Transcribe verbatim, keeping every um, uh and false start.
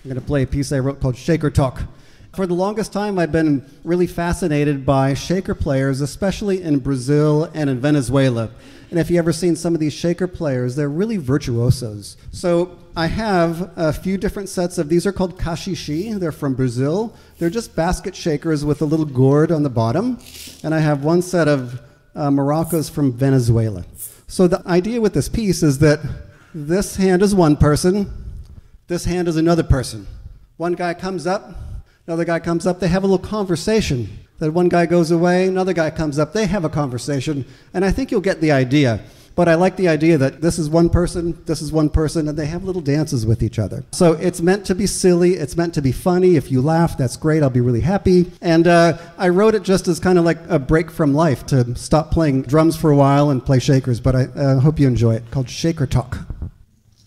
I'm going to play a piece I wrote called Shaker Talk. For the longest time, I've been really fascinated by shaker players, especially in Brazil and in Venezuela. And if you've ever seen some of these shaker players, they're really virtuosos. So I have a few different sets of, these are called caxixe. They're from Brazil. They're just basket shakers with a little gourd on the bottom. And I have one set of uh, maracas from Venezuela. So the idea with this piece is that this hand is one person, this hand is another person. One guy comes up, another guy comes up, they have a little conversation. Then one guy goes away, another guy comes up, they have a conversation, and I think you'll get the idea. But I like the idea that this is one person, this is one person, and they have little dances with each other. So it's meant to be silly, it's meant to be funny. If you laugh, that's great, I'll be really happy. And uh, I wrote it just as kind of like a break from life, to stop playing drums for a while and play shakers, but I uh, hope you enjoy it, called Shaker Talk.